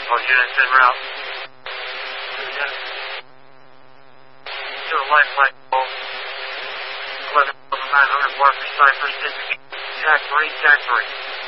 All units en route. To a life flight goal. 11,900 bar for Cypress. Tag 3, tag 3.